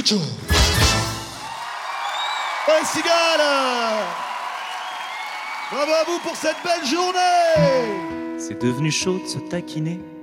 Ouais, Cigale! Bravo à vous pour cette belle journée! C'est devenu chaud de se taquiner.